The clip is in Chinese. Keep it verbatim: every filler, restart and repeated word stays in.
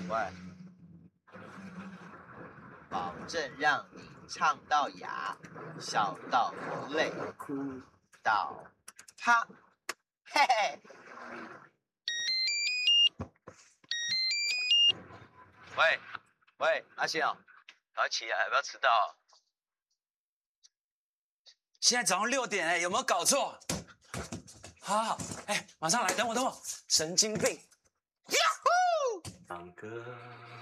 喂，保证让你唱到哑，笑到流泪，哭到哈，嘿嘿。喂喂，阿信哦，赶快起来，不要迟到哦。 现在早上六点哎，有没有搞错？好好，哎，马上来，等我等我，神经病！呀呼！ 唱歌